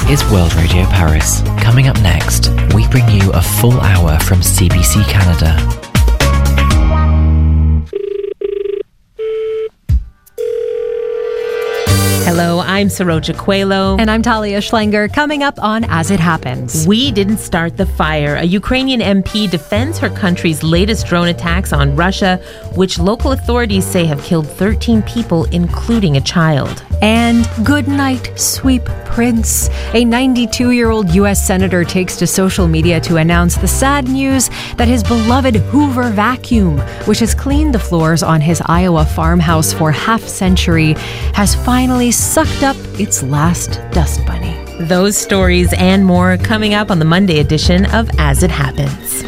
is World Radio Paris. Coming up next, we bring you a full hour from CBC Canada. Hello, I'm Saroja Coelho. And I'm Talia Schlanger. Coming up on As It Happens. We didn't start the fire. A Ukrainian MP defends her country's latest drone attacks on Russia, which local authorities say have killed 13 people, including a child. And good night, sweep prince. A 92-year-old U.S. senator takes to social media to announce the sad news that his beloved Hoover vacuum, which has cleaned the floors on his Iowa farmhouse for half-century, has finally sucked up its last dust bunny. Those stories and more coming up on the Monday edition of As It Happens.